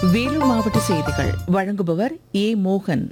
வேலூர் மாவட்ட செய்திகள் வழங்குபவர் ஏ மோகன்.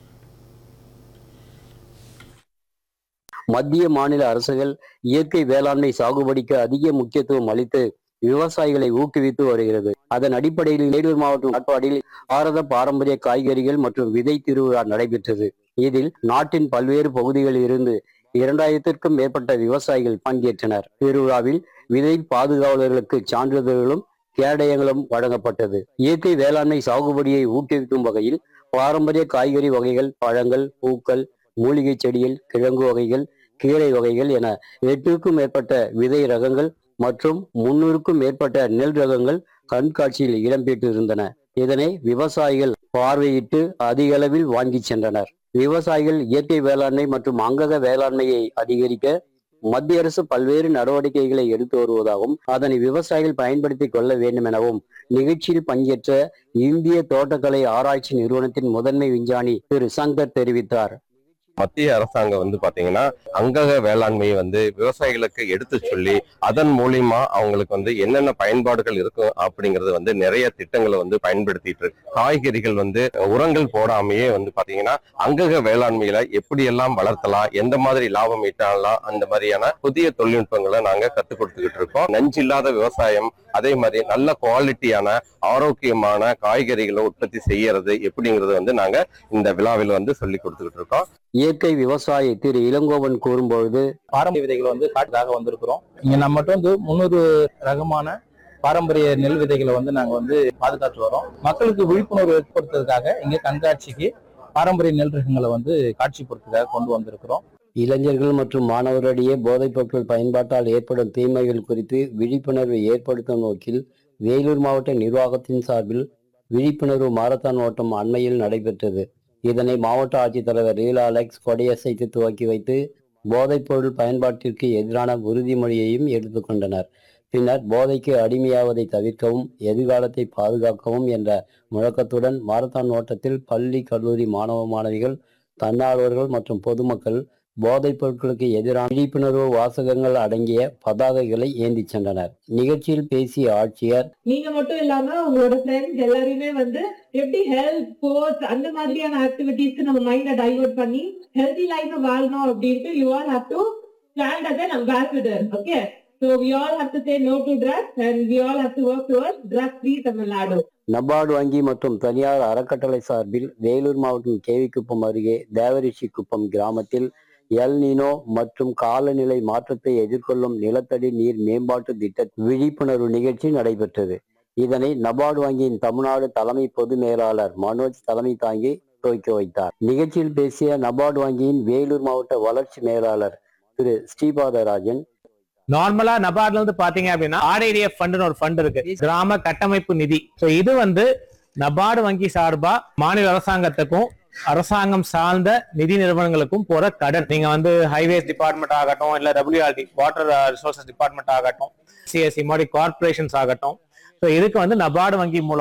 மத்திய மாநில அரசுகள் இயற்கை வேளாண்மை சாகுபடிக்கு அதிக முக்கியத்துவம் அளித்து விவசாயிகளை ஊக்குவித்து வருகிறது. அதன் அடிப்படையில் வேலூர் மாவட்டம் காட்பாடியில் பாரத பாரம்பரிய காய்கறிகள் மற்றும் விதை திருவிழா நடைபெற்றது. இதில் நாட்டின் பல்வேறு பகுதிகளில் இருந்து 2000க்கும் மேற்பட்ட விவசாயிகள் பங்கேற்றனர். திருவிழாவில் விதை பாதுகாவலர்களுக்கு சான்றிதழ்களும் கேடயங்களும் வழங்கப்பட்டது. இயற்கை வேளாண்மை சாகுபடியை ஊக்குவிக்கும் வகையில் பாரம்பரிய காய்கறி வகைகள், பழங்கள், பூக்கள், மூலிகை செடிகள், கிழங்கு வகைகள், கீரை வகைகள் என 8க்கும் மேற்பட்ட விதை ரகங்கள் மற்றும் 300க்கும் மேற்பட்ட நெல் ரகங்கள் கண்காட்சியில் இடம்பெற்றிருந்தன. இதனை விவசாயிகள் பார்வையிட்டு அதிக அளவில் வாங்கி சென்றனர். விவசாயிகள் இயற்கை வேளாண்மை மற்றும் அங்கக வேளாண்மையை அதிகரிக்க மத்திய அரசு பல்வேறு நடவடிக்கைகளை எடுத்து வருவதாகவும் அதனை விவசாயிகள் பயன்படுத்திக் கொள்ள வேண்டும் எனவும் நிகழ்ச்சியில் பங்கேற்ற இந்திய தோட்டக்கலை ஆராய்ச்சி நிறுவனத்தின் முதன்மை விஞ்ஞானி திரு சங்கர் தெரிவித்தார். மத்திய அரசாங்கம் பாத்தீங்கன்னா அங்கக வேளாண்மையை விவசாயிகளுக்கு எடுத்து சொல்லி அதன் மூலியமா அவங்களுக்கு என்னென்ன பயன்பாடுகள் இருக்கும் அப்படிங்கறது நிறைய திட்டங்களை பயன்படுத்திட்டு இருக்கு. காய்கறிகள் உரங்கள் போடாமையே பாத்தீங்கன்னா அங்கக வேளாண்மையில எப்படி எல்லாம் வளர்த்தலாம், எந்த மாதிரி லாபம் ஈட்டலாம், அந்த மாதிரியான புதிய தொழில்நுட்பங்களை நாங்க கத்துக் கொடுத்துக்கிட்டு இருக்கோம். நஞ்சில்லாத விவசாயம், அதே மாதிரி நல்ல குவாலிட்டியான ஆரோக்கியமான காய்கறிகளை உற்பத்தி செய்யறது எப்படிங்கிறது நாங்க இந்த விழாவில் சொல்லி கொடுத்துக்கிட்டு இருக்கோம். இயற்கை விவசாயி திரு இளங்கோவன் கூறும்பொழுது, பாரம்பரிய விதைகள் காட்டுக்காக வந்திருக்கிறோம். இங்க நம்ம மட்டும் 300 ரகமான பாரம்பரிய நெல் விதைகளை நாங்க பாதுகாத்து வரோம். மக்களுக்கு விழிப்புணர்வு ஏற்படுத்துறதுக்காக இங்க கண்காட்சிக்கு பாரம்பரிய நெல் ரகங்களை காட்சிப்படுத்துறதுக்காக கொண்டு வந்திருக்கிறோம். இளைஞர்கள் மற்றும் மாணவர்களிடையே போதைப் பொருட்கள் பயன்பாட்டால் ஏற்படும் தீமைகள் குறித்து விழிப்புணர்வை ஏற்படுத்தும் நோக்கில் வேலூர் மாவட்ட நிர்வாகத்தின் சார்பில் விழிப்புணர்வு மாரத்தான் ஓட்டம் அண்மையில் நடைபெற்றது. இதனை மாவட்ட ஆட்சித்தலைவர் ரீலா அலெக்ஸ் கொடையசைத்து துவக்கி வைத்து போதைப் பொருள் பயன்பாட்டிற்கு எதிரான உறுதிமொழியையும் எடுத்துக்கொண்டனர். பின்னர் போதைக்கு அடிமையாவதை தவிர்க்கவும் எதிர்காலத்தை பாதுகாக்கவும் என்ற முழக்கத்துடன் மாரத்தான் ஓட்டத்தில் பள்ளி, கல்லூரி மாணவ மாணவிகள், தன்னார்வலர்கள் மற்றும் பொதுமக்கள் போதைப் பொருட்களுக்கு எதிரான விழிப்புணர்வு வாசகங்கள் அடங்கிய பதாகைகளை ஏந்தி சென்றனர். நிகழ்ச்சியில் பேசிய ஆட்சியர், நீங்க மட்டும் இல்லாம உங்களோட ஃப்ரெண்ட்ஸ் எல்லாரையுமே எப்படி ஹெல்த், ஸ்போர்ட்ஸ் அந்த மாதிரியான ஆக்டிவிட்டிஸ்க்கு நம்ம மைண்ட டைவர்ட் பண்ணி ஹெல்தி லைஃப் வாழணும் அப்படின்ட்டு you all have to stand as an ambassador. Okay, so we all have to say no to drugs and we all have to work towards drug free Tamil Nadu. NABARD வங்கி மற்றும் தனியார் அறக்கட்டளை சார்பில் வேலூர் மாவட்டம் கேவிக்குப்பம் அருகே தேவரிஷிக்குப்பம் கிராமத்தில் எல் நீனோ மற்றும் காலநிலை மாற்றத்தை எதிர்கொள்ளும் நிலத்தடி நீர் மேம்பாட்டு திட்ட விழிப்புணர்வு நிகழ்ச்சி நடைபெற்றது. இதனை நபார்டு வங்கியின் தமிழ்நாடு தலைமை பொது மேலாளர் மனோஜ் தலைமை தாங்கி துவக்கி வைத்தார். நிகழ்ச்சியில் பேசிய நபார்டு வங்கியின் வேலூர் மாவட்ட வளர்ச்சி மேலாளர் திரு ஸ்ரீபாதராஜன், நார்மலா நபார்ட்ல பாத்தீங்க அப்படின்னா RIDF ஃபண்ட் ஒரு ஃபண்ட் இருக்கு, கிராம கட்டமைப்பு நிதி. இது நபார்டு வங்கி சார்பா மாநில அரசாங்கத்துக்கும் அரசாங்கம் சார்ந்த நிதி நிறுவனங்களுக்கும் போற கடன். நீங்க ஹைவேஸ் டிபார்ட்மெண்ட் ஆகட்டும், இல்ல WRD வாட்டர் ரிசோர்சஸ் டிபார்ட்மெண்ட் ஆகட்டும், CSE மாதிரி கார்பரேஷன்ஸ் ஆகட்டும், இதுக்கு நபார்டு வங்கி மூலம்